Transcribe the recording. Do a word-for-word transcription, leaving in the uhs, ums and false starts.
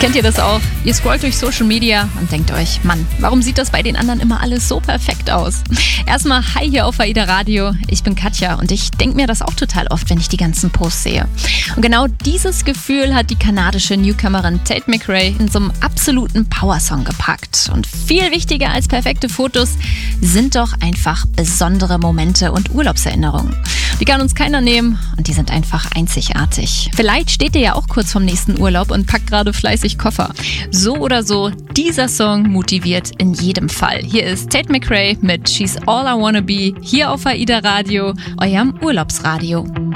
Kennt ihr das auch? Ihr scrollt durch Social Media und denkt euch, Mann, warum sieht das bei den anderen immer alles so perfekt aus? Erstmal hi hier auf AIDA Radio, ich bin Katja und ich denke mir das auch total oft, wenn ich die ganzen Posts sehe. Und genau dieses Gefühl hat die kanadische Newcomerin Tate McRae in so einem absoluten Powersong gepackt. Und viel wichtiger als perfekte Fotos sind doch einfach besondere Momente und Urlaubserinnerungen. Die kann uns keiner nehmen und die sind einfach einzigartig. Vielleicht steht ihr ja auch kurz vorm nächsten Urlaub und packt gerade fleißig Koffer. So oder so, dieser Song motiviert in jedem Fall. Hier ist Tate McRae mit She's All I Wanna Be, hier auf AIDA Radio, eurem Urlaubsradio.